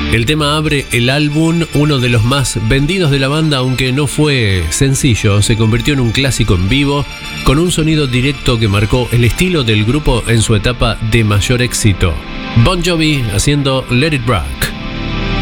El tema abre el álbum, uno de los más vendidos de la banda, aunque no fue sencillo, se convirtió en un clásico en vivo, con un sonido directo que marcó el estilo del grupo en su etapa de mayor éxito. Bon Jovi haciendo Let It Rock.